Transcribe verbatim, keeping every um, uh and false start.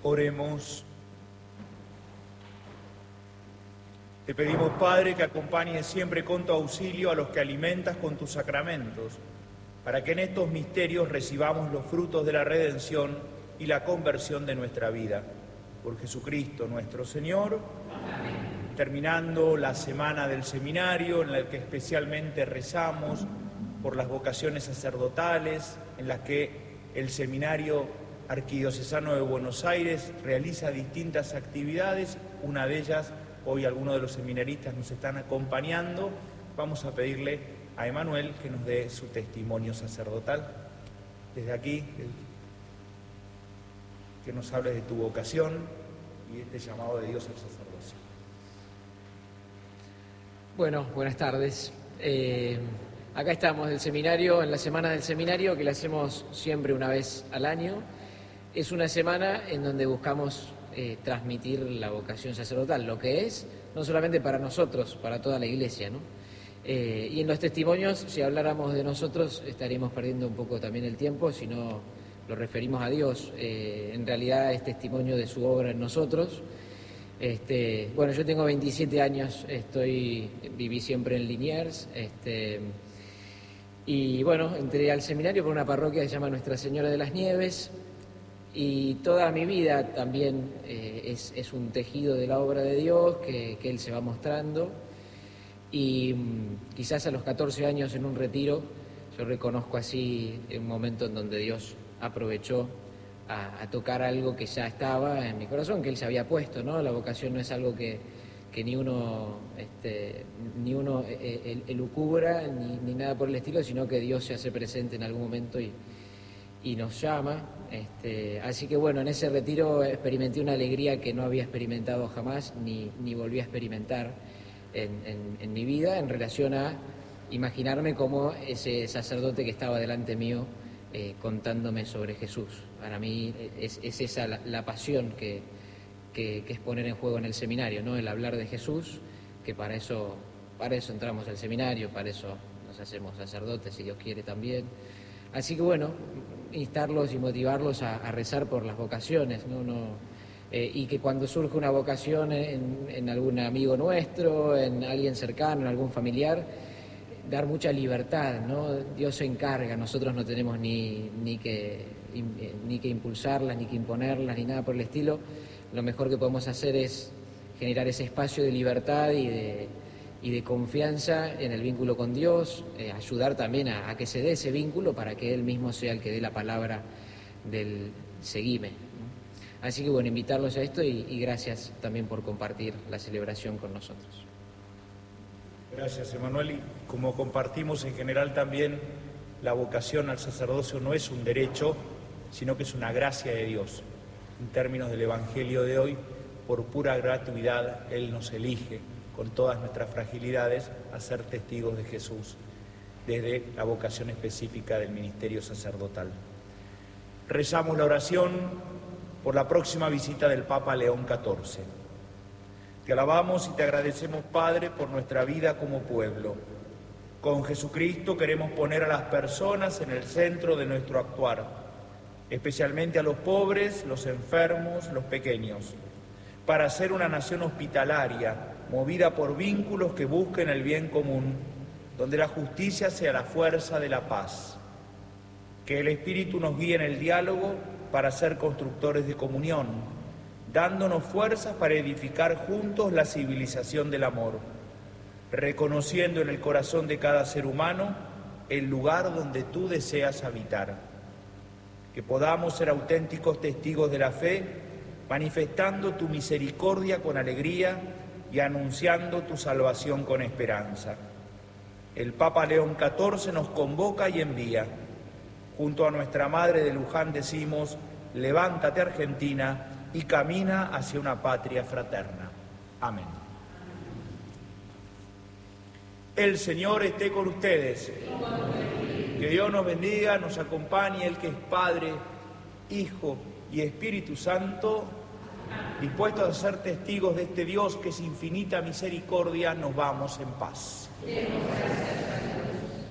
Oremos. Te pedimos, Padre, que acompañes siempre con tu auxilio a los que alimentas con tus sacramentos, para que en estos misterios recibamos los frutos de la redención y la conversión de nuestra vida. Por Jesucristo nuestro Señor. Amén. Terminando la semana del seminario, en la que especialmente rezamos por las vocaciones sacerdotales, en las que el Seminario Arquidiocesano de Buenos Aires realiza distintas actividades. Una de ellas, hoy algunos de los seminaristas nos están acompañando. Vamos a pedirle a Emanuel que nos dé su testimonio sacerdotal. Desde aquí, que nos hable de tu vocación y de este llamado de Dios al sacerdocio. Bueno, buenas tardes. Eh, acá estamos del seminario, en la semana del seminario, que la hacemos siempre una vez al año. Es una semana en donde buscamos eh, transmitir la vocación sacerdotal, lo que es, no solamente para nosotros, para toda la Iglesia, ¿no? Eh, y en los testimonios, si habláramos de nosotros, estaríamos perdiendo un poco también el tiempo, si no lo referimos a Dios. Eh, en realidad es testimonio de su obra en nosotros. Este, bueno, yo tengo veintisiete años, estoy, viví siempre en Liniers, este, y bueno, entré al seminario por una parroquia que se llama Nuestra Señora de las Nieves, y toda mi vida también eh, es, es un tejido de la obra de Dios que, que Él se va mostrando. Y mmm, quizás a los catorce años en un retiro, yo reconozco así un momento en donde Dios aprovechó a, a tocar algo que ya estaba en mi corazón, que Él se había puesto, ¿no? La vocación no es algo que, que ni uno, este, ni uno eh, elucubra, ni, ni nada por el estilo, sino que Dios se hace presente en algún momento y, y nos llama. Este, así que bueno, en ese retiro experimenté una alegría que no había experimentado jamás, ni, ni volví a experimentar en, en, en mi vida, en relación a imaginarme como ese sacerdote que estaba delante mío eh, contándome sobre Jesús. Para mí es, es esa la, la pasión que, que, que es poner en juego en el seminario, ¿no? El hablar de Jesús, que para eso, para eso entramos al seminario, para eso nos hacemos sacerdotes, si Dios quiere también. Así que bueno, instarlos y motivarlos a, a rezar por las vocaciones, ¿no? No, eh, y que cuando surge una vocación en, en algún amigo nuestro, en alguien cercano, en algún familiar, dar mucha libertad, ¿no? Dios se encarga, nosotros no tenemos ni, ni, que, ni que impulsarlas, ni que imponerlas, ni nada por el estilo. Lo mejor que podemos hacer es generar ese espacio de libertad y de, y de confianza en el vínculo con Dios, eh, ayudar también a, a que se dé ese vínculo para que Él mismo sea el que dé la palabra del seguime, ¿no? Así que bueno, invitarlos a esto y, y gracias también por compartir la celebración con nosotros. Gracias, Emanuel. Y como compartimos en general también, la vocación al sacerdocio no es un derecho, sino que es una gracia de Dios. En términos del Evangelio de hoy, por pura gratuidad, Él nos elige, con todas nuestras fragilidades, a ser testigos de Jesús, desde la vocación específica del ministerio sacerdotal. Rezamos la oración por la próxima visita del Papa León catorce. Te alabamos y te agradecemos, Padre, por nuestra vida como pueblo. Con Jesucristo queremos poner a las personas en el centro de nuestro actuar, especialmente a los pobres, los enfermos, los pequeños, para ser una nación hospitalaria, movida por vínculos que busquen el bien común, donde la justicia sea la fuerza de la paz. Que el Espíritu nos guíe en el diálogo para ser constructores de comunión, dándonos fuerzas para edificar juntos la civilización del amor, reconociendo en el corazón de cada ser humano el lugar donde tú deseas habitar. Que podamos ser auténticos testigos de la fe, manifestando tu misericordia con alegría y anunciando tu salvación con esperanza. El Papa León catorce nos convoca y envía. Junto a nuestra Madre de Luján decimos: levántate, Argentina, y camina hacia una patria fraterna. Amén. El Señor esté con ustedes. Que Dios nos bendiga, nos acompañe, el que es Padre, Hijo y Espíritu Santo, dispuestos a ser testigos de este Dios que es infinita misericordia. Nos vamos en paz.